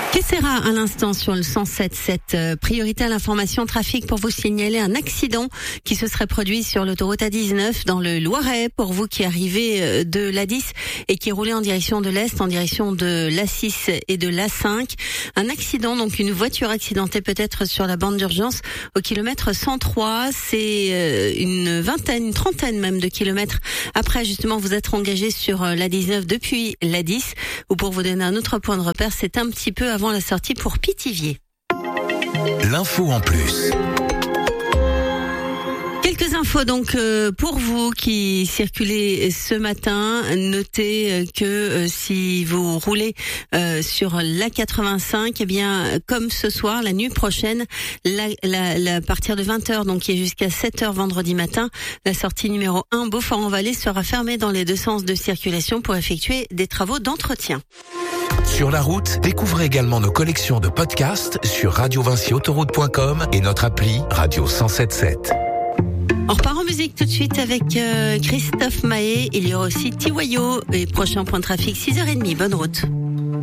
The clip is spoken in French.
Kessera à l'instant sur le 107.7. Priorité à l'information trafic pour vous signaler un accident qui se serait produit sur l'autoroute A19 dans le Loiret pour vous qui arrivez de l'A10 et qui roulez en direction de l'Est, en direction de l'A6 et de l'A5. Un accident, donc une voiture accidentée peut-être sur la bande d'urgence au kilomètre 103. C'est une trentaine même de kilomètres après justement vous être engagé sur l'A19 depuis l'A10. Ou pour vous donner un autre point de repère, c'est un petit peu avant la sortie pour Pithiviers. L'info en plus. Quelques infos donc pour vous qui circulez ce matin. Notez que si vous roulez sur l'A85, eh bien comme ce soir, la nuit prochaine, à partir de 20h, donc qui est jusqu'à 7h vendredi matin, la sortie numéro 1 Beaufort-en-Vallée sera fermée dans les deux sens de circulation pour effectuer des travaux d'entretien. Sur la route, découvrez également nos collections de podcasts sur radiovinciautoroute.com et notre appli Radio 107.7. On repart en musique tout de suite avec Christophe Maé. Il y aura aussi Tiwayo et prochain point de trafic 6h30. Bonne route.